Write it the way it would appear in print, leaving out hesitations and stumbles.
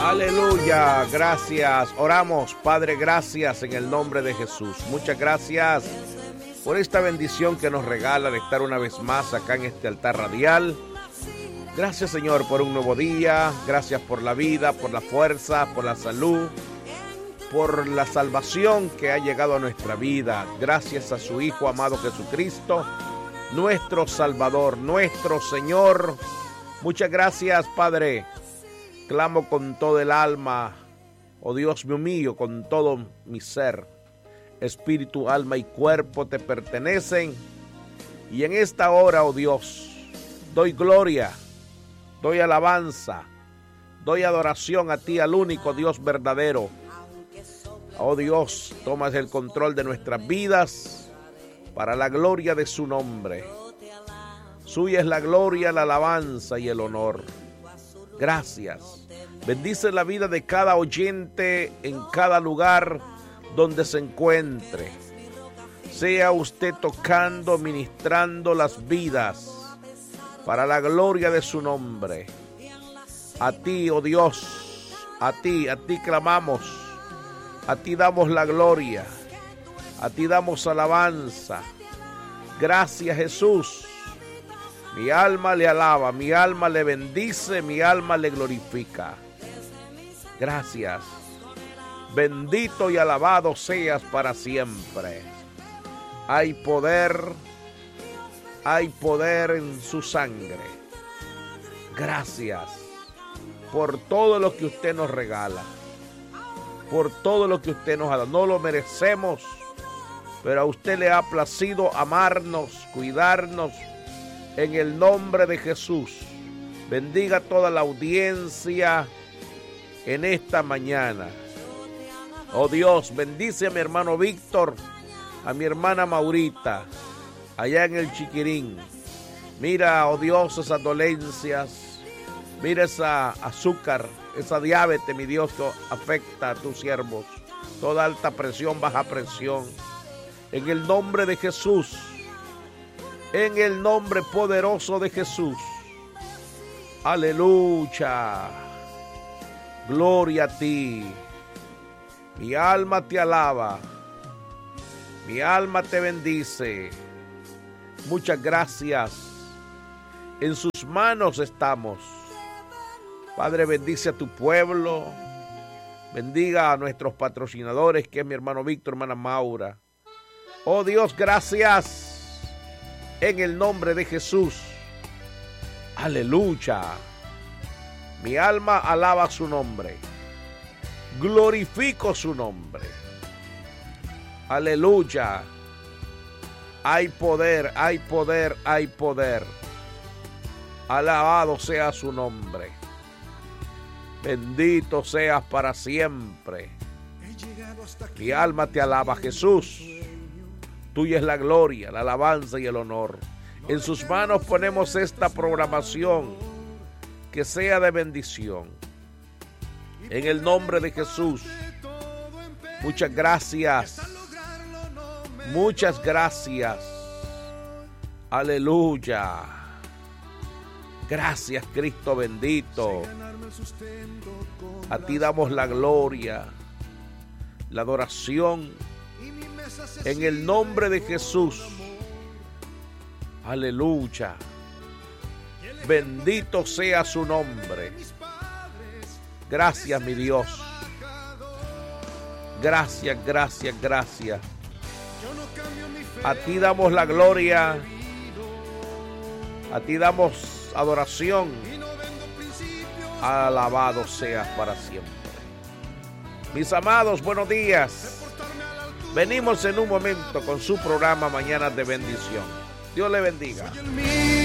Aleluya, gracias. Oramos, Padre, gracias en el nombre de Jesús. Muchas gracias por esta bendición que nos regala de estar una vez más acá en este altar radial. Gracias, Señor, por un nuevo día. Gracias por la vida, por la fuerza, por la salud, por la salvación que ha llegado a nuestra vida. Gracias a su Hijo amado Jesucristo, nuestro Salvador, nuestro Señor. Muchas gracias, Padre. Clamo con todo el alma, oh Dios, me humillo con todo mi ser. Espíritu, alma y cuerpo te pertenecen. Y en esta hora, oh Dios, doy gloria, doy alabanza, doy adoración a ti, al único Dios verdadero. Oh Dios, tomas el control de nuestras vidas para la gloria de su nombre. Suya es la gloria, la alabanza y el honor. Gracias. Bendice la vida de cada oyente en cada lugar donde se encuentre. Sea usted tocando, ministrando las vidas para la gloria de su nombre. A ti, oh Dios, a ti clamamos. A ti damos la gloria. A ti damos alabanza. Gracias, Jesús. Mi alma le alaba, mi alma le bendice, mi alma le glorifica. Gracias. Bendito y alabado seas para siempre. Hay poder en su sangre. Gracias por todo lo que usted nos regala, por todo lo que usted nos ha dado. No lo merecemos, pero a usted le ha placido amarnos, cuidarnos. En el nombre de Jesús, bendiga toda la audiencia en esta mañana. Oh Dios, bendice a mi hermano Víctor, a mi hermana Maurita, allá en el Chiquirín. Mira, oh Dios, esas dolencias, mira esa azúcar, esa diabetes, mi Dios, que afecta a tus siervos. Toda alta presión, baja presión. En el nombre de Jesús. En el nombre poderoso de Jesús. Aleluya. Gloria a ti. Mi alma te alaba. Mi alma te bendice. Muchas gracias. En sus manos estamos. Padre, bendice a tu pueblo. Bendiga a nuestros patrocinadores, que es mi hermano Víctor, hermana Maura. Oh Dios, gracias. En el nombre de Jesús. Aleluya. Mi alma alaba su nombre. Glorifico su nombre. Aleluya. Hay poder, hay poder, hay poder. Alabado sea su nombre. Bendito seas para siempre. Mi alma te alaba, Jesús. Tuya es la gloria, la alabanza y el honor. En sus manos ponemos esta programación, que sea de bendición. En el nombre de Jesús. Muchas gracias. Muchas gracias. Aleluya. Gracias, Cristo bendito. A ti damos la gloria, la adoración. En el nombre de Jesús. Aleluya. Bendito sea su nombre. Gracias, mi Dios. Gracias, gracias, gracias. A ti damos la gloria. A ti damos adoración. Alabado seas para siempre. Mis amados, buenos días. Venimos en un momento con su programa Mañanas de Bendición. Dios le bendiga.